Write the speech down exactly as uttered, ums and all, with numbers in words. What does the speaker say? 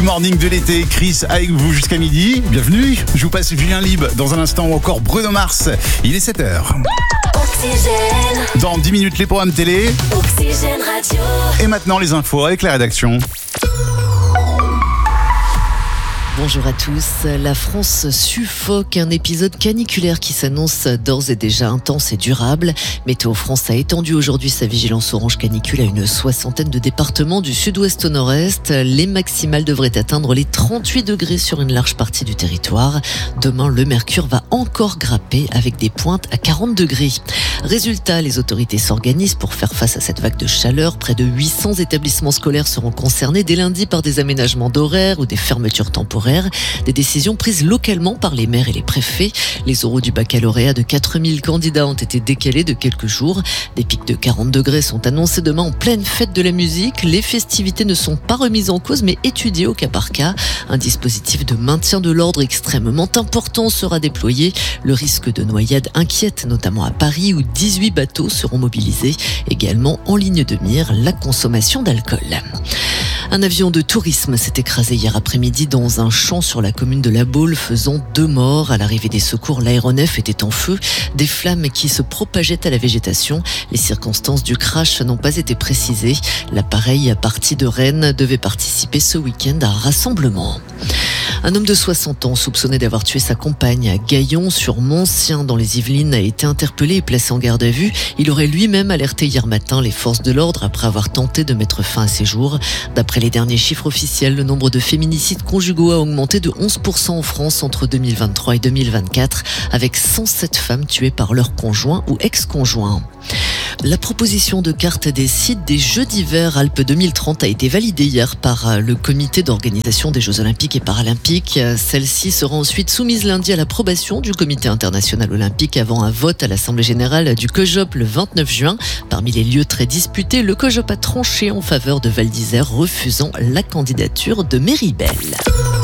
morning de l'été. Chris avec vous jusqu'à midi. Bienvenue. Je vous passe Julien Lib dans un instant ou encore Bruno Mars. Il est sept heures. Oxygène. Dans dix minutes, les programmes télé. Oxygène Radio. Et maintenant, les infos avec la rédaction. Bonjour à tous. La France suffoque, un épisode caniculaire qui s'annonce d'ores et déjà intense et durable. Météo France a étendu aujourd'hui sa vigilance orange canicule à une soixantaine de départements du sud-ouest au nord-est. Les maximales devraient atteindre les trente-huit degrés sur une large partie du territoire. Demain, le mercure va encore grimper avec des pointes à quarante degrés. Résultat, les autorités s'organisent pour faire face à cette vague de chaleur. Près de huit cents établissements scolaires seront concernés dès lundi par des aménagements d'horaires ou des fermetures temporaires. Des décisions prises localement par les maires et les préfets. Les oraux du baccalauréat de quatre mille candidats ont été décalés de quelques jours. Des pics de quarante degrés sont annoncés demain en pleine fête de la musique. Les festivités ne sont pas remises en cause mais étudiées au cas par cas. Un dispositif de maintien de l'ordre extrêmement important sera déployé. Le risque de noyade inquiète, notamment à Paris où dix-huit bateaux seront mobilisés. Également en ligne de mire, la consommation d'alcool. Un avion de tourisme s'est écrasé hier après-midi dans un champ sur la commune de La Baule, faisant deux morts. À l'arrivée des secours, l'aéronef était en feu. Des flammes qui se propageaient à la végétation. Les circonstances du crash n'ont pas été précisées. L'appareil parti de Rennes devait participer ce week-end à un rassemblement. Un homme de soixante ans soupçonné d'avoir tué sa compagne à Gaillon sur Montcien dans les Yvelines a été interpellé et placé en garde à vue. Il aurait lui-même alerté hier matin les forces de l'ordre après avoir tenté de mettre fin à ses jours. D'après les derniers chiffres officiels, le nombre de féminicides conjugaux a augmenté de onze pour cent en France entre deux mille vingt-trois et deux mille vingt-quatre, avec cent sept femmes tuées par leur conjoint ou ex-conjoint. La proposition de carte des sites des Jeux d'hiver Alpes deux mille trente a été validée hier par le comité d'organisation des Jeux olympiques et paralympiques. Celle-ci sera ensuite soumise lundi à l'approbation du comité international olympique avant un vote à l'Assemblée générale du COJOP le vingt-neuf juin. Parmi les lieux très disputés, le COJOP a tranché en faveur de Val d'Isère, refusant la candidature de Méribel.